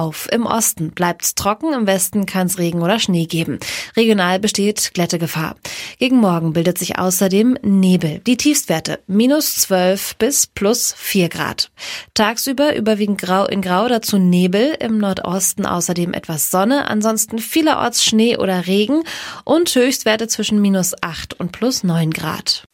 auf. Im Osten bleibt's trocken, im Westen kann's Regen oder Schnee geben. Regional besteht Glättegefahr. Gegen Morgen bildet sich außerdem Nebel. Die Tiefstwerte -12 bis +4 Grad. Tagsüber überwiegend grau in grau, dazu Nebel, im Nordosten außerdem etwas Sonne, ansonsten vielerorts Schnee oder Regen und Höchstwerte zwischen -8 und +9 Grad.